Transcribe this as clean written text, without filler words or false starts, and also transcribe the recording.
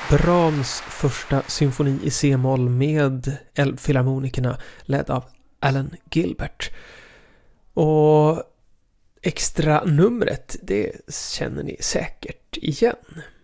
Brahms första symfoni i C-moll med Elbphilharmonikerna ledd av Alan Gilbert. Och extra numret, det känner ni säkert igen.